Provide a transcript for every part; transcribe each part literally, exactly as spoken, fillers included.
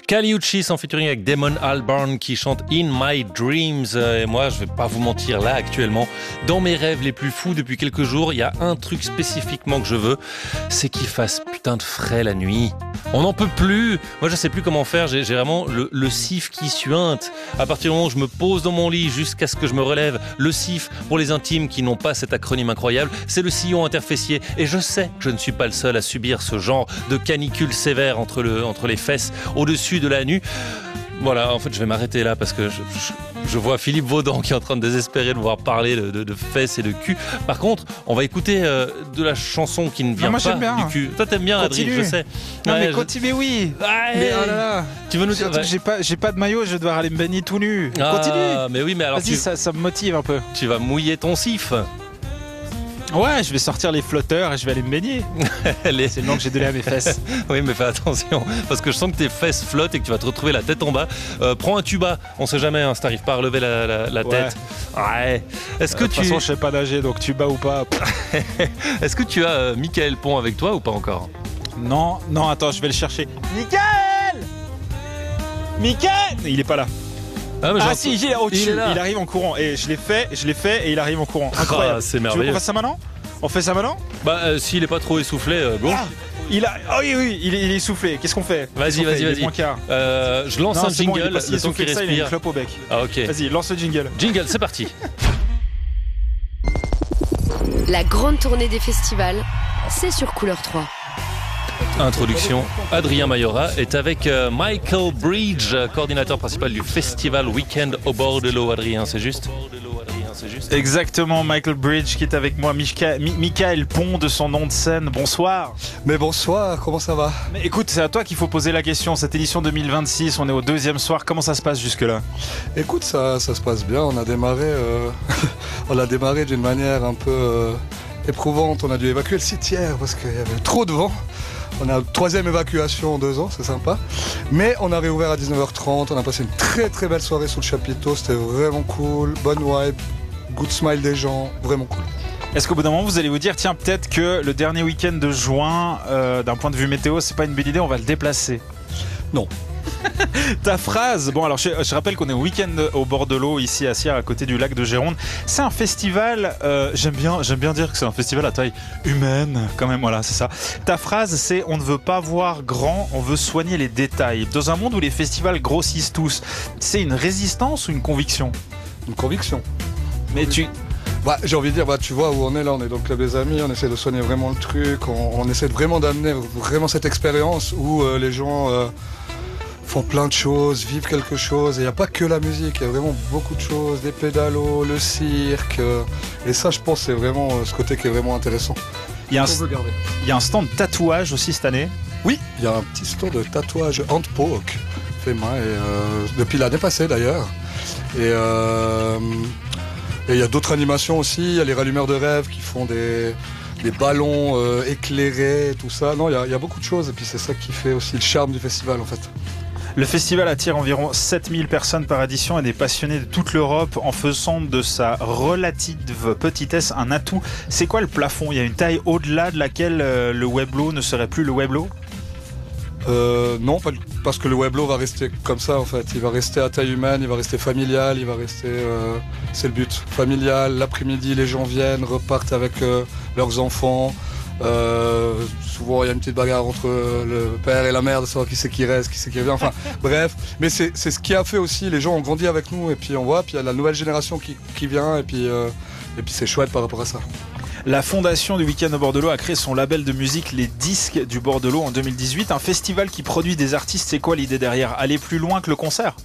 Kali Uchis en featuring avec Damon Albarn qui chante In My Dreams. Et moi, je vais pas vous mentir, là, actuellement, dans mes rêves les plus fous depuis quelques jours, il y a un truc spécifiquement que je veux, c'est qu'il fasse putain de frais la nuit. On n'en peut plus. Moi, je sais plus comment faire. J'ai, j'ai vraiment le, le sif qui suinte. À partir du moment où je me pose dans mon lit jusqu'à ce que je me relève, le sif, pour les intimes qui n'ont pas cet acronyme incroyable, c'est le sillon interfessier. Et je sais que je ne suis pas le seul à subir ce genre de canicule sévère entre, le, entre les fesses, au-dessus de la nuque. Voilà, en fait, je vais m'arrêter là parce que je, je, je vois Philippe Vaudan qui est en train de désespérer de voir parler de, de, de fesses et de cul. Par contre, on va écouter euh, de la chanson qui ne vient non, moi, pas du cul. Toi, t'aimes bien, Adrien, je sais. Non, ouais, mais je... continue, oui. Ouais. Mais oh là là. Tu veux nous dire ouais. J'ai pas, j'ai pas de maillot, je vais devoir aller me baigner tout nu. Ah, continue. Mais oui, mais alors vas-y, tu... ça, ça me motive un peu. Tu vas mouiller ton sif. Ouais, je vais sortir les flotteurs et je vais aller me baigner. les... C'est le nom que j'ai donné à mes fesses. Oui, mais fais attention, parce que je sens que tes fesses flottent et que tu vas te retrouver la tête en bas. Euh, prends un tuba, on sait jamais hein, si t'arrives pas à relever la, la, la tête. Ouais. ouais. Est-ce que euh, tu... De toute façon, je sais pas nager, donc tuba ou pas. Est-ce que tu as euh, Michael Pont avec toi ou pas encore? Non, non, attends, je vais le chercher. Michael Michael Il est pas là. Ah, ah si, il est au-dessus, il, il arrive en courant. Et je l'ai fait, je l'ai fait et il arrive en courant. Incroyable. Ah, c'est merveilleux. Tu veux qu'on fasse ça maintenant? On fait ça maintenant? Bah euh, s'il est pas trop essoufflé, euh, bon. Ah, il a, oh oui oui, il est, il est essoufflé. Qu'est-ce qu'on fait? Vas-y, vas-y, vas-y. Euh, je lance non, un jingle. Bon, il le temps qu'il respire. Il a une clope au bec. Ah ok. Vas-y, lance le jingle. Jingle, c'est parti. La grande tournée des festivals, c'est sur Couleur trois. Introduction, Adrien Mayora est avec euh, Michael Bridge, coordinateur principal du festival Weekend au bord de l'eau. Adrien, c'est juste? Exactement, Michael Bridge qui est avec moi, Michael, Michael Pont de son nom de scène. Bonsoir. Mais bonsoir, comment ça va? Mais écoute, c'est à toi qu'il faut poser la question. Cette édition deux mille vingt-six, on est au deuxième soir. Comment ça se passe jusque-là? Écoute, ça, ça se passe bien. On a démarré, euh, on a démarré d'une manière un peu euh, éprouvante. On a dû évacuer le site hier parce qu'il y avait trop de vent. On a une troisième évacuation en deux ans, c'est sympa. Mais on a réouvert à dix-neuf heures trente. On a passé une très très belle soirée sous le chapiteau. C'était vraiment cool, bonne vibe. Good smile des gens, vraiment cool. Est-ce qu'au bout d'un moment vous allez vous dire tiens peut-être que le dernier week-end de juin euh, d'un point de vue météo c'est pas une bonne idée, on va le déplacer? Non. Ta phrase, bon alors je, je rappelle qu'on est au week-end au bord de l'eau ici à Sierre à côté du lac de Gironde. C'est un festival, euh, j'aime bien, j'aime bien dire que c'est un festival à taille humaine quand même, voilà c'est ça. Ta phrase c'est on ne veut pas voir grand, on veut soigner les détails. Dans un monde où les festivals grossissent tous, c'est une résistance ou une conviction? Une conviction. Mais tu... Bah, j'ai envie de dire, bah, tu vois où on est là, on est dans le club des amis, on essaie de soigner vraiment le truc, on, on essaie de vraiment d'amener vraiment cette expérience où euh, les gens euh, font plein de choses, vivent quelque chose, et il n'y a pas que la musique, il y a vraiment beaucoup de choses, des pédalos, le cirque, euh, et ça je pense c'est vraiment euh, ce côté qui est vraiment intéressant. Il y a un, il y a un stand de tatouage aussi cette année? Oui, il y a un petit stand de tatouage handpoke, fait main, et, euh, depuis l'année passée d'ailleurs, et... Euh, Et il y a d'autres animations aussi, il y a les rallumeurs de rêve qui font des, des ballons euh, éclairés, tout ça. Non, il y, a, il y a beaucoup de choses et puis c'est ça qui fait aussi le charme du festival en fait. Le festival attire environ sept mille personnes par édition et des passionnés de toute l'Europe en faisant de sa relative petitesse un atout. C'est quoi le plafond? Il y a une taille au-delà de laquelle euh, le Weblo ne serait plus le Weblo? Euh, non, parce que le Weblo va rester comme ça en fait. Il va rester à taille humaine, il va rester familial, il va rester. Euh, c'est le but. Familial, l'après-midi, les gens viennent, repartent avec euh, leurs enfants. Euh, souvent, il y a une petite bagarre entre le père et la mère de savoir qui c'est qui reste, qui c'est qui revient. Enfin, bref. Mais c'est, c'est ce qui a fait aussi. Les gens ont grandi avec nous et puis on voit. Puis il y a la nouvelle génération qui, qui vient et puis, euh, et puis c'est chouette par rapport à ça. La fondation du Week-end au bord de l'eau a créé son label de musique Les Disques du bord de l'eau en deux mille dix-huit. Un festival qui produit des artistes, c'est quoi l'idée derrière? Aller plus loin que le concert?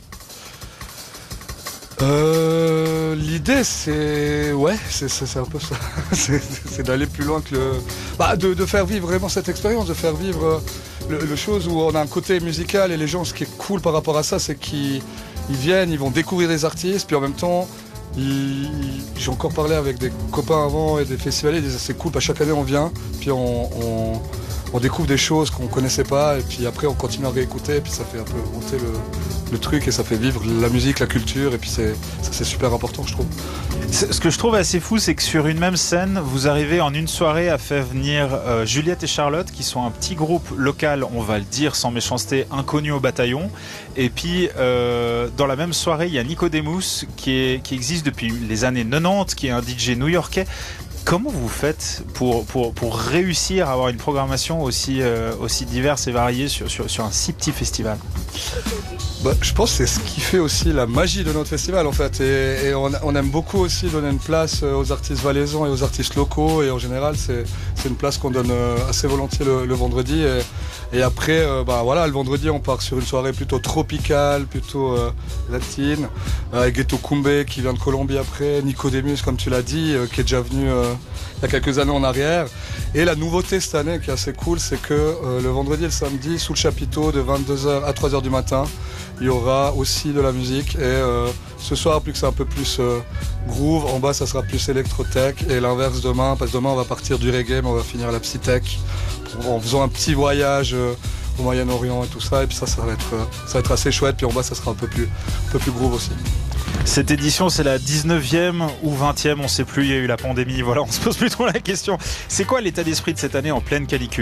Euh, l'idée c'est... Ouais, c'est, c'est, c'est un peu ça. c'est, c'est d'aller plus loin que le... Bah, de, de faire vivre vraiment cette expérience, de faire vivre le, le chose où on a un côté musical et les gens, ce qui est cool par rapport à ça, c'est qu'ils ils viennent, ils vont découvrir des artistes, puis en même temps... J'ai encore parlé avec des copains avant et des festivaliers, ils disaient c'est cool, à chaque année on vient, puis on, on, on découvre des choses qu'on connaissait pas et puis après on continue à réécouter et puis ça fait un peu monter le, le truc et ça fait vivre la musique, la culture et puis c'est, ça c'est super important je trouve. Ce que je trouve assez fou, c'est que sur une même scène, vous arrivez en une soirée à faire venir euh, Juliette et Charlotte, qui sont un petit groupe local, on va le dire sans méchanceté, inconnu au bataillon. Et puis, euh, dans la même soirée, il y a Nicodemus, qui, est, qui existe depuis les années quatre-vingt-dix, qui est un D J new-yorkais. Comment vous faites pour, pour, pour réussir à avoir une programmation aussi, euh, aussi diverse et variée sur, sur, sur un si petit festival ? Bah, je pense que c'est ce qui fait aussi la magie de notre festival en fait et, et on, on aime beaucoup aussi donner une place aux artistes valaisans et aux artistes locaux et en général c'est, c'est une place qu'on donne assez volontiers le, le vendredi et, et après euh, bah, voilà, le vendredi on part sur une soirée plutôt tropicale, plutôt euh, latine avec Ghetto Kumbe qui vient de Colombie après, Nicodemus comme tu l'as dit euh, qui est déjà venu euh, il y a quelques années en arrière et la nouveauté cette année qui est assez cool c'est que euh, le vendredi et le samedi sous le chapiteau de vingt-deux heures à trois heures du matin il y aura aussi de la musique et euh, ce soir, plus que c'est un peu plus euh, groove, en bas ça sera plus électrotech et l'inverse demain, parce que demain on va partir du reggae mais on va finir à la psytech en faisant un petit voyage euh, au Moyen-Orient et tout ça et puis ça, ça va être, euh, ça va être assez chouette puis en bas ça sera un peu plus, un peu plus groove aussi. Cette édition, c'est la dix-neuvième ou vingtième, on ne sait plus, il y a eu la pandémie, voilà, on se pose plus trop la question. C'est quoi l'état d'esprit de cette année en pleine canicule ?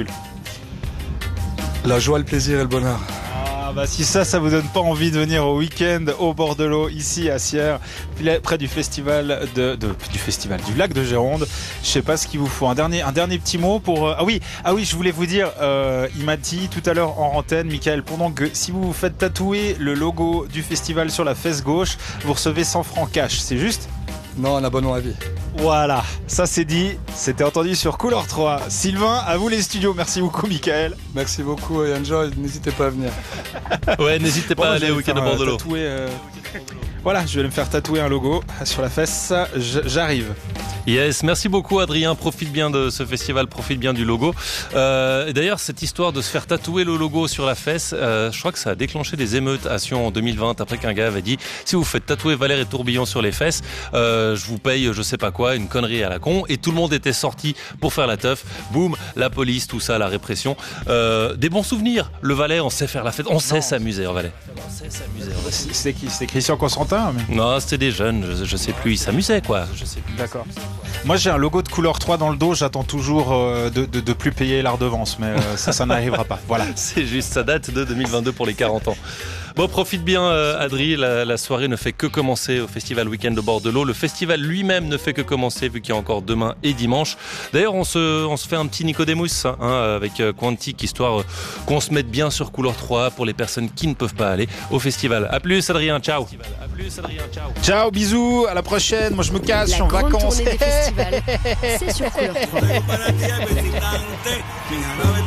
La joie, le plaisir et le bonheur. Ah bah si ça, ça vous donne pas envie de venir au week-end au bord de l'eau, ici à Sierre, près du festival de, de du festival du lac de Gironde. Je sais pas ce qu'il vous faut. Un dernier, un dernier petit mot pour. Euh, ah oui, ah oui, je voulais vous dire. Euh, il m'a dit tout à l'heure en antenne, Michael, pendant que si vous vous faites tatouer le logo du festival sur la fesse gauche, vous recevez cent francs cash. C'est juste ? Non, un abonnement à vie. Voilà, ça c'est dit, c'était entendu sur Couleur trois. Sylvain, à vous les studios, merci beaucoup Michael. Merci beaucoup et enjoy, n'hésitez pas à venir. Ouais, n'hésitez pas bon, à aller au week-end au bord de l'eau. Tatouer, euh... Voilà, je vais me faire tatouer un logo sur la fesse, j'arrive. Yes, merci beaucoup Adrien, profite bien de ce festival, profite bien du logo. Euh, d'ailleurs, cette histoire de se faire tatouer le logo sur la fesse, euh, je crois que ça a déclenché des émeutes à Sion en deux mille vingt, après qu'un gars avait dit « Si vous faites tatouer Valère et Tourbillon sur les fesses, euh, je vous paye je sais pas quoi, une connerie à la con ». Et tout le monde était sorti pour faire la teuf. Boum, la police, tout ça, la répression. Euh, des bons souvenirs. Le Valais, on sait faire la fête, on sait non, s'amuser en Valais. On sait s'amuser. C'était qui ? C'était Christian Constantin mais... Non, c'était des jeunes, je, je sais plus, ils s'amusaient quoi. Je sais plus. D'accord. Moi j'ai un logo de Couleur trois dans le dos, j'attends toujours euh, de, de, de plus payer la redevance, mais euh, ça, ça n'arrivera pas. Voilà. C'est juste, ça date de deux mille vingt-deux pour les quarante ans. Bon, profite bien euh, Adri, la, la soirée ne fait que commencer au Festival Week-end au bord de l'eau. Le festival lui-même ne fait que commencer vu qu'il y a encore demain et dimanche. D'ailleurs, on se, on se fait un petit Nicodemus hein, avec euh, Quantique, histoire euh, qu'on se mette bien sur Couleur trois pour les personnes qui ne peuvent pas aller au festival. A plus Adrien, ciao. A plus Adrien, ciao. Ciao, bisous, à la prochaine. Moi je me casse, je suis en vacances. La grande tournée des festivals, c'est sur Couleur trois.